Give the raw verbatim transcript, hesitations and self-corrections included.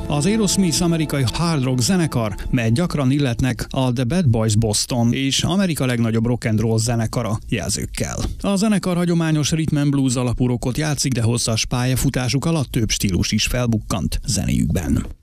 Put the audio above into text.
Az Aerosmith amerikai hard rock zenekar, mely gyakran illetnek a The Bad Boys Boston és Amerika legnagyobb rock and roll zenekara jelzőkkel. A zenekar hagyományos rhythm and blues alapú rockot játszik, de hosszas pályafutásuk alatt több stílus is felbukkant zenéjükben.